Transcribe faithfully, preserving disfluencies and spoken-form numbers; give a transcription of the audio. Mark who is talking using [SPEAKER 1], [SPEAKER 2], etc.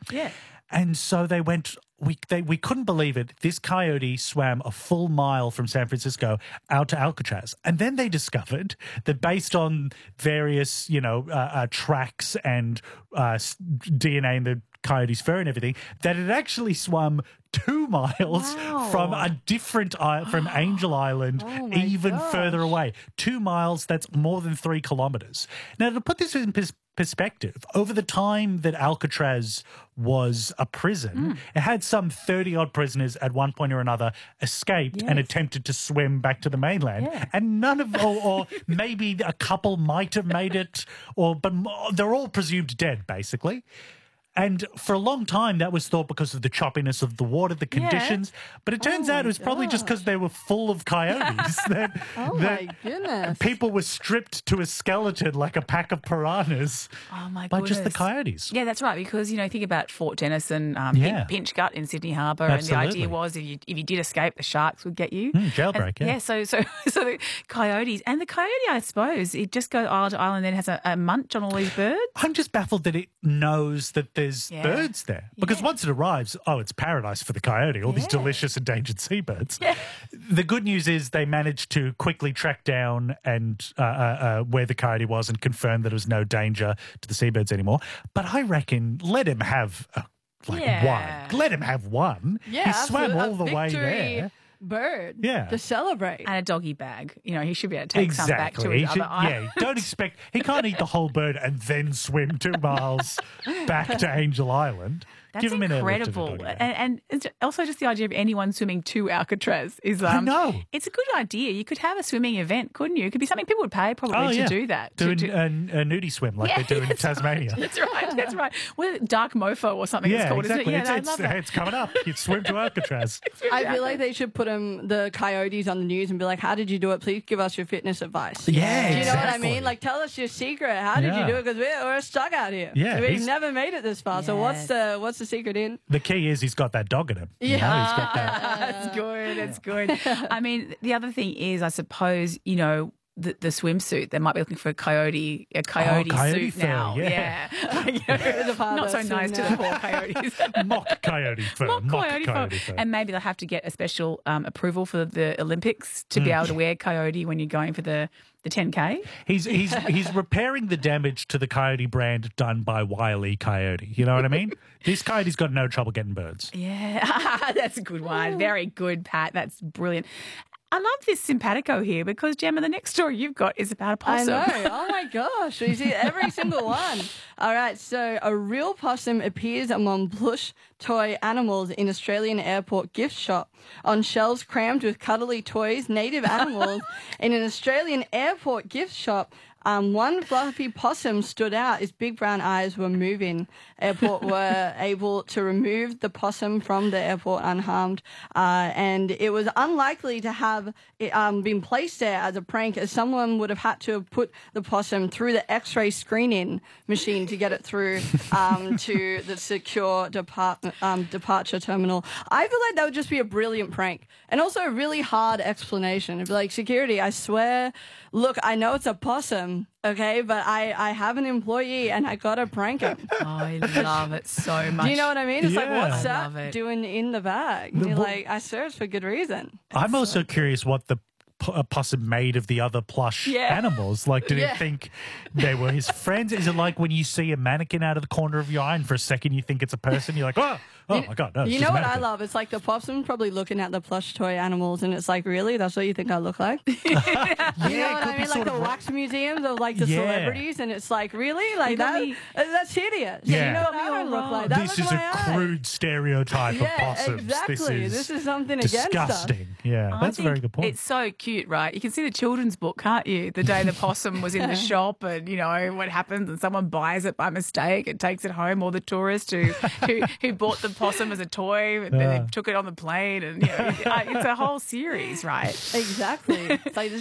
[SPEAKER 1] Yeah.
[SPEAKER 2] And so they went, we they, we couldn't believe it. This coyote swam a full mile from San Francisco out to Alcatraz. And then they discovered that based on various, you know, uh, uh, tracks and uh, D N A in the coyote's fur and everything, that it actually swam two miles
[SPEAKER 1] Wow.
[SPEAKER 2] from a different island, from Angel Island,
[SPEAKER 3] Oh my
[SPEAKER 2] even
[SPEAKER 3] gosh.
[SPEAKER 2] further away. Two miles, that's more than three kilometers. Now, to put this in pers- perspective, over the time that Alcatraz was a prison,
[SPEAKER 1] Mm.
[SPEAKER 2] it had some thirty-odd prisoners at one point or another escaped and
[SPEAKER 1] Yes.
[SPEAKER 2] attempted to swim back to the mainland.
[SPEAKER 1] Yeah.
[SPEAKER 2] And none of, or, or maybe a couple might have made it, or but mo- they're all presumed dead, basically. And for a long time, that was thought because of the choppiness of the water, the conditions. But it turns
[SPEAKER 3] Oh
[SPEAKER 2] out it
[SPEAKER 3] my
[SPEAKER 2] was probably just because they were full of coyotes. that,
[SPEAKER 3] Oh
[SPEAKER 2] that
[SPEAKER 3] my goodness.
[SPEAKER 2] people were stripped to a skeleton like a pack of piranhas
[SPEAKER 1] Oh, my
[SPEAKER 2] by
[SPEAKER 1] goodness.
[SPEAKER 2] just the coyotes.
[SPEAKER 1] Yeah, that's right. Because, you know, think about Fort Denison, um,
[SPEAKER 2] Yeah.
[SPEAKER 1] Pinch Gut in Sydney Harbour.
[SPEAKER 2] Absolutely.
[SPEAKER 1] And the idea was if you, if you did escape, the sharks would get you.
[SPEAKER 2] Mm, jailbreak,
[SPEAKER 1] And-
[SPEAKER 2] yeah.
[SPEAKER 1] so, so, so the coyotes. And the coyote, I suppose, it just goes island to island and then has a, a munch on all these birds.
[SPEAKER 2] I'm just baffled that it knows that there's
[SPEAKER 1] Yeah.
[SPEAKER 2] birds there. Because
[SPEAKER 1] Yeah.
[SPEAKER 2] once it arrives, oh, it's paradise for the coyote, all these
[SPEAKER 1] Yeah.
[SPEAKER 2] delicious endangered seabirds. The good news is they managed to quickly track down and uh, uh, uh, where the coyote was and confirm that there was no danger to the seabirds anymore. But I reckon let him have uh, like
[SPEAKER 1] Yeah.
[SPEAKER 2] one. Let him have one.
[SPEAKER 3] Yeah,
[SPEAKER 2] he swam
[SPEAKER 3] absolute-
[SPEAKER 2] all
[SPEAKER 3] a
[SPEAKER 2] the way
[SPEAKER 3] victory
[SPEAKER 2] there.
[SPEAKER 3] bird.
[SPEAKER 2] Yeah.
[SPEAKER 3] To celebrate.
[SPEAKER 1] And a doggy bag. You know, he should be able to take some back to
[SPEAKER 2] Exactly.
[SPEAKER 1] his
[SPEAKER 2] He should-
[SPEAKER 1] other island.
[SPEAKER 2] yeah, don't expect he can't eat the whole bird and then swim two miles back to Angel Island.
[SPEAKER 1] That's
[SPEAKER 2] Give him an airlift to the
[SPEAKER 1] incredible.
[SPEAKER 2] doggy bag.
[SPEAKER 1] And, and it's also just the idea of anyone swimming to Alcatraz is
[SPEAKER 2] I
[SPEAKER 1] um,
[SPEAKER 2] know.
[SPEAKER 1] it's a good idea. You could have a swimming event, couldn't you? It could be something people would pay probably
[SPEAKER 2] Oh,
[SPEAKER 1] to
[SPEAKER 2] yeah.
[SPEAKER 1] do that.
[SPEAKER 2] Do
[SPEAKER 1] To-
[SPEAKER 2] an-
[SPEAKER 1] to-
[SPEAKER 2] a, a nudie swim like
[SPEAKER 1] Yeah,
[SPEAKER 2] they do in
[SPEAKER 1] that's
[SPEAKER 2] Tasmania.
[SPEAKER 1] That's right. That's right. Well, Dark Mofo or something it's
[SPEAKER 2] Yeah,
[SPEAKER 1] called,
[SPEAKER 2] exactly.
[SPEAKER 1] isn't it? Yeah,
[SPEAKER 2] it's,
[SPEAKER 1] I
[SPEAKER 2] it's,
[SPEAKER 1] love that.
[SPEAKER 2] it's coming up. You swim to Alcatraz.
[SPEAKER 3] I feel like they should put um, the coyotes on the news and be like, how did you do it? Please give us your fitness advice.
[SPEAKER 2] Yeah,
[SPEAKER 3] Do you know what I
[SPEAKER 2] exactly.
[SPEAKER 3] mean? Like, tell us your secret. How did
[SPEAKER 2] Yeah.
[SPEAKER 3] you do it? Because we're, we're stuck out here.
[SPEAKER 2] Yeah,
[SPEAKER 3] We've
[SPEAKER 2] he's-
[SPEAKER 3] never made it this far. So what's
[SPEAKER 1] Yes.
[SPEAKER 3] the what's the secret in?
[SPEAKER 2] The key is he's got that dog in him. You
[SPEAKER 3] Yeah.
[SPEAKER 2] know, he's got that.
[SPEAKER 1] That's good. That's good. I mean, the other thing is, I suppose, you know, the, the swimsuit. They might be looking for a coyote, a coyote,
[SPEAKER 2] Oh, coyote
[SPEAKER 1] suit
[SPEAKER 2] fur,
[SPEAKER 1] now.
[SPEAKER 2] yeah.
[SPEAKER 1] You know,
[SPEAKER 3] The part
[SPEAKER 1] not so
[SPEAKER 3] that's
[SPEAKER 1] nice
[SPEAKER 3] in
[SPEAKER 1] to
[SPEAKER 3] there.
[SPEAKER 1] the poor coyotes.
[SPEAKER 2] Mock coyote fur.
[SPEAKER 1] Mock
[SPEAKER 2] Mock
[SPEAKER 1] coyote,
[SPEAKER 2] coyote
[SPEAKER 1] fur.
[SPEAKER 2] fur.
[SPEAKER 1] And maybe they'll have to get a special um, approval for the Olympics to
[SPEAKER 2] Mm.
[SPEAKER 1] be able to wear coyote when you're going for the, the ten K.
[SPEAKER 2] He's he's he's repairing the damage to the coyote brand done by Wile E. Coyote. You know what I mean? This coyote's got no trouble getting birds.
[SPEAKER 1] Yeah, that's a good one. Very good, Pat. That's brilliant. I love this simpatico here because, Gemma, the next story you've got is about a possum.
[SPEAKER 3] I know. Oh my gosh. We see every single one. All right. So a real possum appears among plush toy animals in Australian airport gift shop. On shelves crammed with cuddly toys, native animals in an Australian airport gift shop. Um, one fluffy possum stood out. His big brown eyes were moving. Airport were able to remove the possum from the airport unharmed. Uh, and it was unlikely to have it, um, been placed there as a prank, as someone would have had to have put the possum through the x-ray screening machine to get it through um, to the secure depart- um, departure terminal. I feel like that would just be a brilliant prank. And also a really hard explanation. It'd be like, security, I swear, look, I know it's a possum, okay, but I, I have an employee and I gotta prank him.
[SPEAKER 1] I love it so much.
[SPEAKER 3] Do you know what I mean? It's like,
[SPEAKER 2] Yeah.
[SPEAKER 3] what's
[SPEAKER 1] I love
[SPEAKER 3] that
[SPEAKER 1] it.
[SPEAKER 3] doing in the bag? And you're
[SPEAKER 2] what-
[SPEAKER 3] like, I searched for good reason.
[SPEAKER 2] I'm also curious what the p- a possum made of the other plush
[SPEAKER 1] Yeah.
[SPEAKER 2] animals. Like, did
[SPEAKER 3] Yeah.
[SPEAKER 2] it think they were his friends? Is it like when you see a mannequin out of the corner of your eye and for a second you think it's a person? You're like, oh, oh my God, no. it's
[SPEAKER 3] You
[SPEAKER 2] just
[SPEAKER 3] know
[SPEAKER 2] a
[SPEAKER 3] what I
[SPEAKER 2] mannequin.
[SPEAKER 3] love? It's like the possum's probably looking at the plush toy animals and it's like, really? That's what you think I look like?
[SPEAKER 2] Yeah,
[SPEAKER 3] You know
[SPEAKER 2] it
[SPEAKER 3] what
[SPEAKER 2] could
[SPEAKER 3] I
[SPEAKER 2] be
[SPEAKER 3] mean? Like
[SPEAKER 2] sort
[SPEAKER 3] the
[SPEAKER 2] of
[SPEAKER 3] wax museums of like the
[SPEAKER 2] Yeah.
[SPEAKER 3] celebrities, and it's like, really? Like
[SPEAKER 1] You got
[SPEAKER 3] that?
[SPEAKER 1] me-
[SPEAKER 3] uh, That's hideous.
[SPEAKER 2] Yeah.
[SPEAKER 3] You know what I
[SPEAKER 1] You got
[SPEAKER 3] don't
[SPEAKER 1] me
[SPEAKER 3] look
[SPEAKER 1] all
[SPEAKER 3] like?
[SPEAKER 1] wrong.
[SPEAKER 3] That
[SPEAKER 2] This
[SPEAKER 3] look
[SPEAKER 2] is a
[SPEAKER 3] my eye.
[SPEAKER 2] crude stereotype
[SPEAKER 3] Yeah,
[SPEAKER 2] of possums.
[SPEAKER 3] exactly.
[SPEAKER 2] This is,
[SPEAKER 3] This is something against us.
[SPEAKER 2] disgusting. Yeah,
[SPEAKER 1] I
[SPEAKER 2] that's a
[SPEAKER 1] think
[SPEAKER 2] very good point.
[SPEAKER 1] It's so cute, right? You can see the children's book, can't you? The day the possum was in the shop and, you know, what happens and someone buys it by mistake and takes it home, or the tourist who who, who bought the possum as a toy and then
[SPEAKER 2] Yeah.
[SPEAKER 1] they took it on the plane. And, you know, it- it's a whole series, right?
[SPEAKER 3] Exactly. It's like, this